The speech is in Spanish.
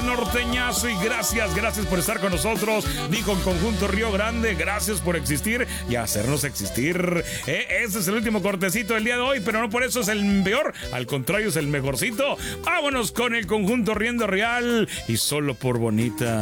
de norteñazo y gracias por estar con nosotros. Dijo en conjunto Río Grande, gracias por existir y hacernos existir. Este es el último cortecito del día de hoy, pero no por eso es el peor, al contrario es el mejorcito. Vámonos con el conjunto Riendo Real y Solo por Bonita.